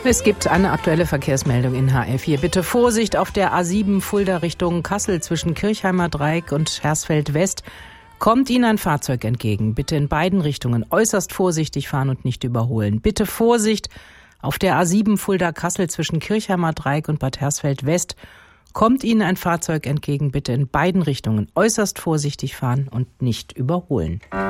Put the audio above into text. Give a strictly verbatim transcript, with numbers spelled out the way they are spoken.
Es gibt eine aktuelle Verkehrsmeldung in H F vier. Bitte Vorsicht auf der A sieben Fulda Richtung Kassel zwischen Kirchheimer Dreieck und Hersfeld West. Kommt Ihnen ein Fahrzeug entgegen. Bitte in beiden Richtungen äußerst vorsichtig fahren und nicht überholen. Bitte Vorsicht auf der A sieben Fulda Kassel zwischen Kirchheimer Dreieck und Bad Hersfeld West. Kommt Ihnen ein Fahrzeug entgegen. Bitte in beiden Richtungen äußerst vorsichtig fahren und nicht überholen.